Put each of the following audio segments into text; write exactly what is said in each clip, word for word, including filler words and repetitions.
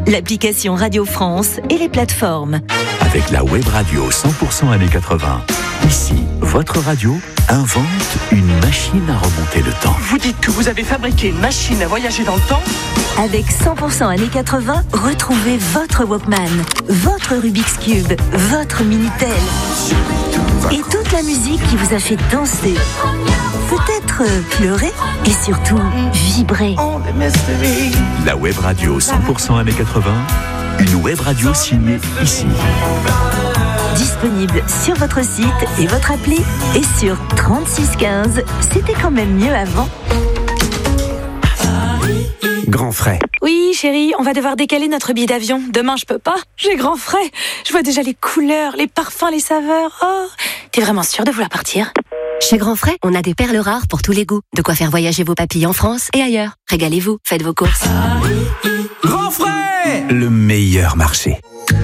l'application Radio France et les plateformes. Avec la web radio cent pour cent années quatre-vingts. Ici, votre radio invente une machine à remonter le temps. Vous dites que vous avez fabriqué une machine à voyager dans le temps ? Avec cent pour cent années quatre-vingts, retrouvez votre Walkman, votre Rubik's Cube, votre Minitel et toute la musique qui vous a fait danser, peut-être pleurer et surtout vibrer. La web radio cent pour cent années quatre-vingts, une web radio signée ici. Disponible sur votre site et votre appli et sur trente-six quinze. C'était quand même mieux avant. Grand frais. Oui, chérie, on va devoir décaler notre billet d'avion. Demain, je peux pas. J'ai grand frais. Je vois déjà les couleurs, les parfums, les saveurs. Oh, t'es vraiment sûre de vouloir partir ? Chez Grand Frais, on a des perles rares pour tous les goûts. De quoi faire voyager vos papilles en France et ailleurs. Régalez-vous, faites vos courses. Grand frais, le meilleur marché.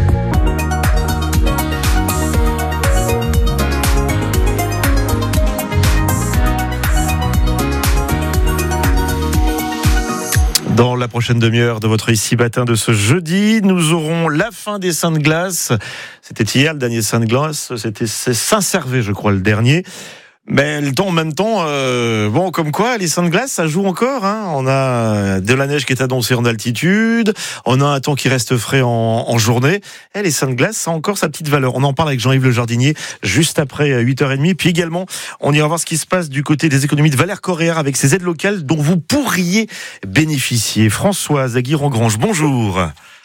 Dans la prochaine demi-heure de votre Ici Matin de ce jeudi, nous aurons la fin des Saints de glace. C'était hier le dernier Saint de glace, c'était Saint-Servais, je crois, le dernier. Mais le temps en même temps, euh, bon, comme quoi, les Saints de glace, ça joue encore. Hein. On a de la neige qui est annoncée en altitude, on a un temps qui reste frais en, en journée. Et les Saints de glace, ça a encore sa petite valeur. On en parle avec Jean-Yves Le Jardinier juste après huit heures trente. Puis également, on ira voir ce qui se passe du côté des économies de Valère Corréard avec ces aides locales dont vous pourriez bénéficier. Françoise Aguirre-en-Grange, bonjour.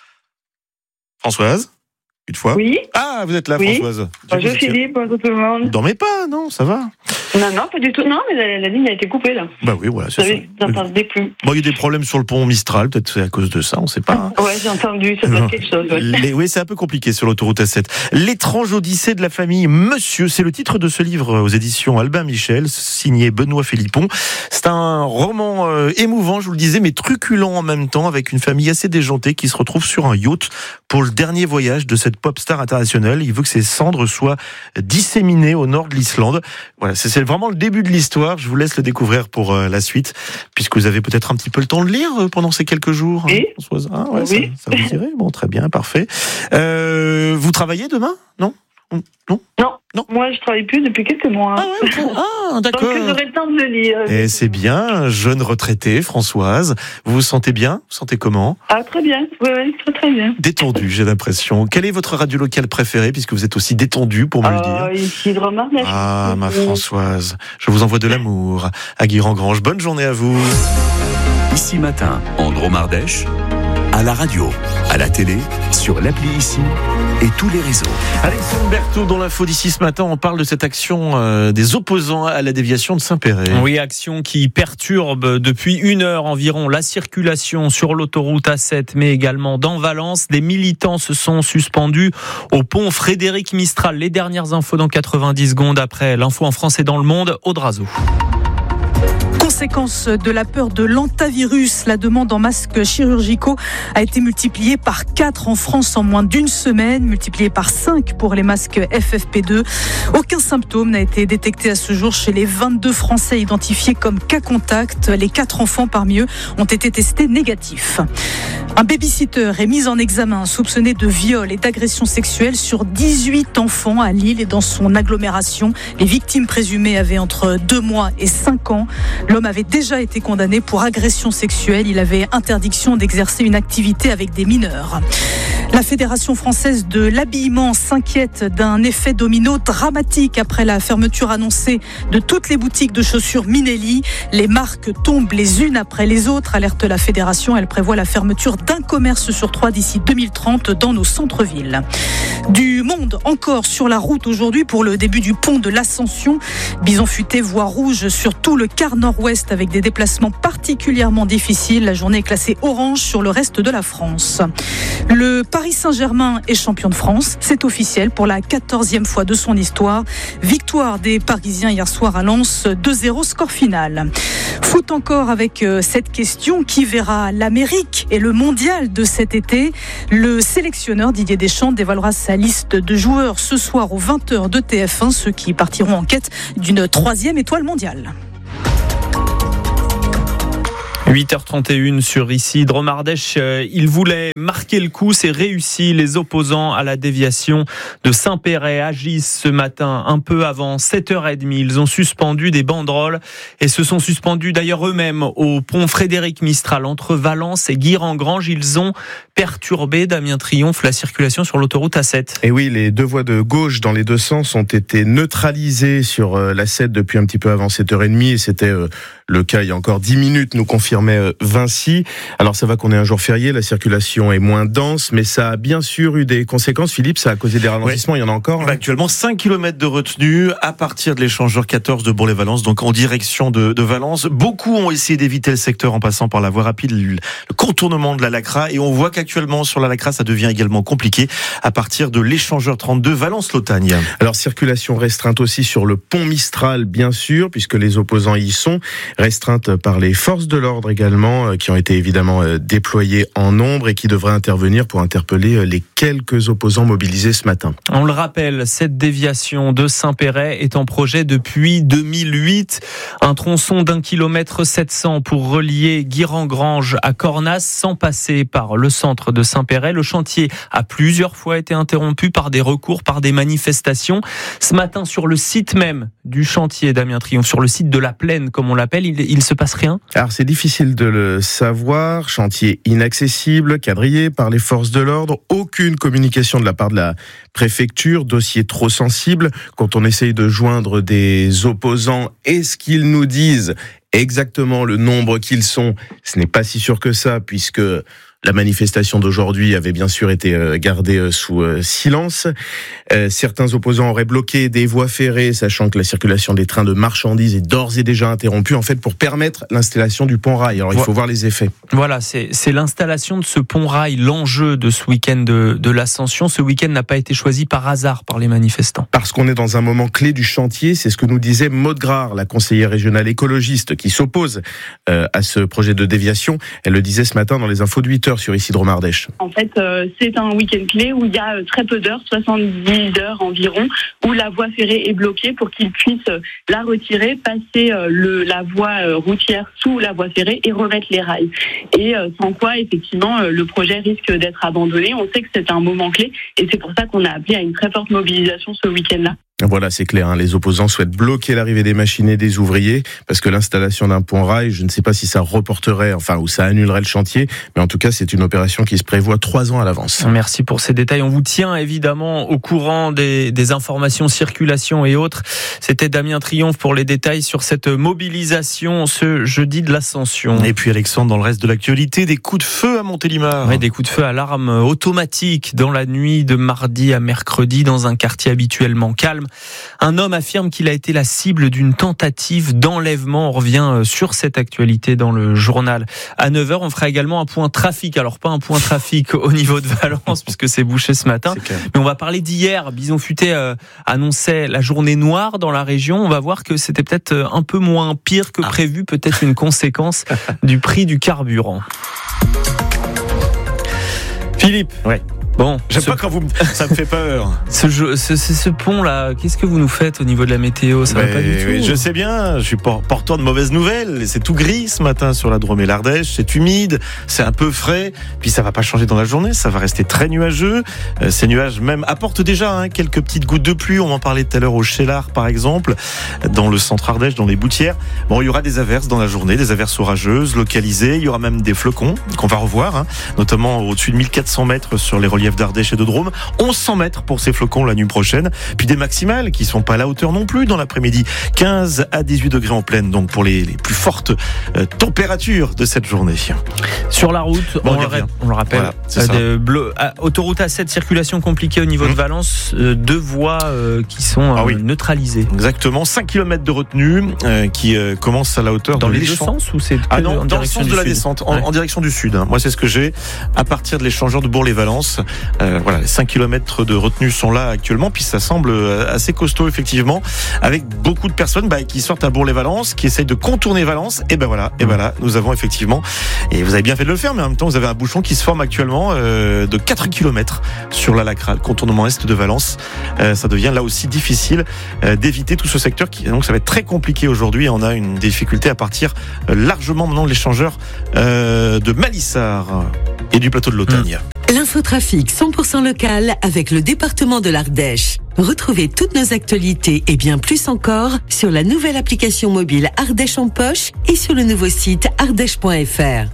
Françoise ? Une fois. Oui. Ah, vous êtes là, oui. Françoise. Bonjour Philippe, bonjour tout le monde. Dormez pas, non, ça va. Non, non, pas du tout. Non, mais la, la ligne a été coupée, là. Bah oui, voilà, c'est ça. ça. J'entendais plus. Bon, il y a des problèmes sur le pont Mistral, peut-être c'est à cause de ça, on sait pas. Hein. Ouais, j'ai entendu, ça doit être quelque chose. Ouais. Les, oui, c'est un peu compliqué sur l'autoroute A sept. L'étrange odyssée de la famille Monsieur, c'est le titre de ce livre aux éditions Albin Michel, signé Benoît Philippon. C'est un roman euh, émouvant, je vous le disais, mais truculent en même temps, avec une famille assez déjantée qui se retrouve sur un yacht pour le dernier voyage de cette pop star internationale. Il veut que ses cendres soient disséminées au nord de l'Islande. Voilà, c'est, c'est vraiment le début de l'histoire. Je vous laisse le découvrir pour euh, la suite, puisque vous avez peut-être un petit peu le temps de lire euh, pendant ces quelques jours. Oui. Hein, Françoise, hein, ouais, oui. Ça, ça vous irait ? Bon, très bien, parfait. Euh, vous travaillez demain ? Non ? Non, non, non. Moi, je travaille plus depuis quelques mois. Ah, ouais, okay. Ah d'accord. Donc, j'aurai le temps de le lire. Et c'est bien, jeune retraitée, Françoise. Vous vous sentez bien ? Vous vous sentez comment ? Ah, très bien. Oui, oui, très, très bien. Détendue, j'ai l'impression. Quelle est votre radio locale préférée, puisque vous êtes aussi détendue, pour me euh, le dire ? Ici, Dromardèche. Ah, ma Françoise, je vous envoie de l'amour. À Guy-en-Grange, bonne journée à vous. Ici Matin, en Dromardèche, à la radio, à la télé, sur l'appli Ici et tous les réseaux. Alexandre Berthaud, dans l'info d'ici ce matin, on parle de cette action euh, des opposants à la déviation de Saint-Péray. Oui, action qui perturbe depuis une heure environ la circulation sur l'autoroute A sept, mais également dans Valence. Des militants se sont suspendus au pont Frédéric Mistral. Les dernières infos dans quatre-vingt-dix secondes après l'info en français dans le monde, Aude Razo. Conséquence de la peur de l'antavirus, la demande en masques chirurgicaux a été multipliée par quatre en France en moins d'une semaine, multipliée par cinq pour les masques F F P deux. Aucun symptôme n'a été détecté à ce jour chez les vingt-deux Français identifiés comme cas contact. Les quatre enfants parmi eux ont été testés négatifs. Un babysitter est mis en examen, soupçonné de viol et d'agression sexuelle sur dix-huit enfants à Lille et dans son agglomération. Les victimes présumées avaient entre deux mois et cinq ans. L'homme avait déjà été condamné pour agression sexuelle. Il avait interdiction d'exercer une activité avec des mineurs. La Fédération française de l'habillement s'inquiète d'un effet domino dramatique après la fermeture annoncée de toutes les boutiques de chaussures Minelli. Les marques tombent les unes après les autres, alerte la Fédération. Elle prévoit la fermeture d'un commerce sur trois d'ici deux mille trente dans nos centres-villes. Du monde encore sur la route aujourd'hui pour le début du pont de l'Ascension. Bison futé, voie rouge sur tout le quart nord-ouest avec des déplacements particulièrement difficiles. La journée est classée orange sur le reste de la France. Le Paris Saint-Germain est champion de France. C'est officiel pour la quatorzième fois de son histoire. Victoire des Parisiens hier soir à Lens, deux zéro score final. Foot encore avec cette question, qui verra l'Amérique et le mondial de cet été? Le sélectionneur Didier Deschamps dévoilera sa liste de joueurs ce soir aux vingt heures de T F un, ceux qui partiront en quête d'une troisième étoile mondiale. huit heures trente et une sur ici. Drôme Ardèche, euh, il voulait marquer le coup, c'est réussi. Les opposants à la déviation de Saint-Péray agissent ce matin un peu avant sept heures trente. Ils ont suspendu des banderoles et se sont suspendus d'ailleurs eux-mêmes au pont Frédéric Mistral entre Valence et Guire-en-Grange. Ils ont perturbé, Damien Triomphe, la circulation sur l'autoroute A sept. Et oui, les deux voies de gauche dans les deux sens ont été neutralisées sur la sept depuis un petit peu avant sept heures trente et c'était le cas il y a encore dix minutes, nous confirmait Vinci. Alors ça va qu'on est un jour férié, la circulation est moins dense, mais ça a bien sûr eu des conséquences. Philippe, ça a causé des ralentissements, ouais. Il y en a encore hein. Actuellement cinq kilomètres de retenue à partir de l'échangeur quatorze de Bourg-les-Valences, donc en direction de, de Valence. Beaucoup ont essayé d'éviter le secteur en passant par la voie rapide, le contournement de la Lacra, et on voit qu'actuellement sur la Lacra ça devient également compliqué à partir de l'échangeur trente-deux Valence-Lotagne. Alors circulation restreinte aussi sur le pont Mistral bien sûr, puisque les opposants y sont, restreinte par les forces de l'ordre également, qui ont été évidemment déployées en nombre et qui devraient intervenir pour interpeller les quelques opposants mobilisés ce matin. On le rappelle, cette déviation de Saint-Péray est en projet depuis deux mille huit. Un tronçon d'un kilomètre sept cents pour relier Guire-en-Grange à Cornas sans passer par le centre de Saint-Péray. Le chantier a plusieurs fois été interrompu par des recours, par des manifestations. Ce matin, sur le site même du chantier, Damien Triomphe, sur le site de la Plaine, comme on l'appelle, il, il se passe rien? Alors c'est difficile de le savoir. Chantier inaccessible, quadrillé par les forces de l'ordre. Aucune communication de la part de la préfecture. Dossier trop sensible. Quand on essaye de joindre des opposants, est-ce qu'ils nous disent exactement le nombre qu'ils sont? Ce n'est pas si sûr que ça, puisque la manifestation d'aujourd'hui avait bien sûr été gardée sous silence. Euh, certains opposants auraient bloqué des voies ferrées, sachant que la circulation des trains de marchandises est d'ores et déjà interrompue, en fait, pour permettre l'installation du pont-rail. Alors, il faut voir les effets. Voilà, c'est, c'est l'installation de ce pont-rail, l'enjeu de ce week-end de, de l'Ascension. Ce week-end n'a pas été choisi par hasard par les manifestants. Parce qu'on est dans un moment clé du chantier, c'est ce que nous disait Maude Grard, la conseillère régionale écologiste, qui s'oppose euh, à ce projet de déviation. Elle le disait ce matin dans les infos de huit heures sur ici Drôme Ardèche. En fait, euh, c'est un week-end clé où il y a euh, très peu d'heures, soixante-dix heures environ, où la voie ferrée est bloquée pour qu'ils puissent euh, la retirer, passer euh, le, la voie euh, routière sous la voie ferrée et remettre les rails. Et euh, sans quoi, effectivement, euh, le projet risque d'être abandonné. On sait que c'est un moment clé et c'est pour ça qu'on a appelé à une très forte mobilisation ce week-end-là. Voilà, c'est clair, hein. Les opposants souhaitent bloquer l'arrivée des machines et des ouvriers, parce que l'installation d'un pont-rail, je ne sais pas si ça reporterait, enfin, ou ça annulerait le chantier, mais en tout cas, c'est une opération qui se prévoit trois ans à l'avance. Merci pour ces détails. On vous tient évidemment au courant des, des informations, circulation et autres. C'était Damien Triomphe pour les détails sur cette mobilisation ce jeudi de l'Ascension. Et puis Alexandre, dans le reste de l'actualité, des coups de feu à Montélimar. Oui, des coups de feu à l'arme automatique dans la nuit de mardi à mercredi dans un quartier habituellement calme. Un homme affirme qu'il a été la cible d'une tentative d'enlèvement. On revient sur cette actualité dans le journal. À neuf heures, on fera également un point trafic. Alors, pas un point trafic au niveau de Valence, puisque c'est bouché ce matin. Mais on va parler d'hier. Bison Futé euh, annonçait la journée noire dans la région. On va voir que c'était peut-être un peu moins pire que prévu. Peut-être une conséquence du prix du carburant. Philippe. Ouais. Bon, j'aime ce... pas quand vous me... ça me fait peur. ce, jeu, ce, ce, ce pont-là, qu'est-ce que vous nous faites au niveau de la météo? Ça Mais, va pas du tout. Oui, je sais bien, je suis porteur de mauvaises nouvelles. C'est tout gris ce matin sur la Drôme et l'Ardèche, c'est humide, c'est un peu frais, puis ça va pas changer dans la journée, ça va rester très nuageux. Euh, ces nuages même apportent déjà hein, quelques petites gouttes de pluie. On en parlait tout à l'heure au Chélard par exemple, dans le centre Ardèche, dans les Boutières. Bon, il y aura des averses dans la journée, des averses orageuses, localisées. Il y aura même des flocons qu'on va revoir, hein, notamment au-dessus de mille quatre cents mètres sur les reliefs d'Ardèche et de Drôme. onze cents mètres pour ces flocons la nuit prochaine. Puis des maximales qui sont pas à la hauteur non plus dans l'après-midi. quinze à dix-huit degrés en pleine, donc pour les, les plus fortes euh, températures de cette journée. Sur la route, bon, on, le ré- on le rappelle, voilà, c'est euh, bleu, à, autoroute A sept, circulation compliquée au niveau mmh. de Valence, euh, deux voies euh, qui sont euh, ah oui. neutralisées. Exactement, cinq kilomètres de retenue euh, qui euh, commence à la hauteur dans de les l'échange. deux sens ou c'est ah non, en dans le sens de la descente, en, ouais. en direction du sud. Hein. Moi, c'est ce que j'ai à partir de l'échangeur de Bourg-les-Valences. Euh, voilà, les cinq kilomètres de retenue sont là actuellement, puis ça semble assez costaud effectivement, avec beaucoup de personnes bah, qui sortent à Bourg-les-Valences, qui essayent de contourner Valence. Et ben voilà, et ben là, nous avons effectivement, et vous avez bien fait de le faire, mais en même temps, vous avez un bouchon qui se forme actuellement contournement euh, de quatre kilomètres sur la Lacrale, contournement est de Valence. Euh, ça devient là aussi difficile euh, d'éviter tout ce secteur. Qui, donc ça va être très compliqué aujourd'hui. On a une difficulté à partir euh, largement maintenant de l'échangeur euh, de Malissard et du plateau de l'Otagne. Mmh. L'infotrafic cent pour cent local avec le département de l'Ardèche. Retrouvez toutes nos actualités et bien plus encore sur la nouvelle application mobile Ardèche en poche et sur le nouveau site ardèche point f r.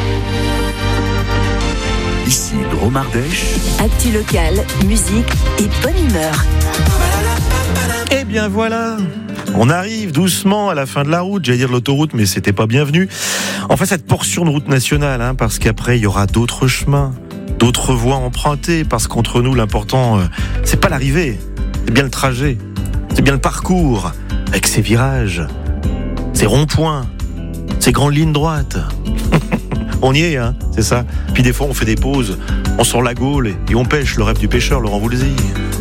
Ici Drôme Ardèche. Actu local, musique et bonne humeur. Eh bien voilà, on arrive doucement à la fin de la route, j'allais dire de l'autoroute, mais c'était pas bienvenu. Enfin, cette portion de route nationale, hein, parce qu'après il y aura d'autres chemins, d'autres voies empruntées, parce qu'entre nous l'important, euh, c'est pas l'arrivée, c'est bien le trajet, c'est bien le parcours, avec ses virages, ses ronds-points, ses grandes lignes droites. On y est, hein, c'est ça. Puis des fois on fait des pauses, on sort la gaule et on pêche, le rêve du pêcheur, Laurent Voulzy.